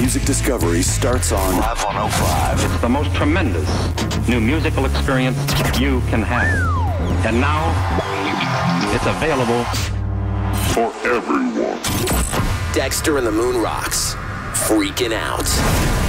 music discovery starts on Live 105. It's the most tremendous new musical experience you can have. And now, it's available For everyone. Dexter and the Moon Rocks. Freaking out.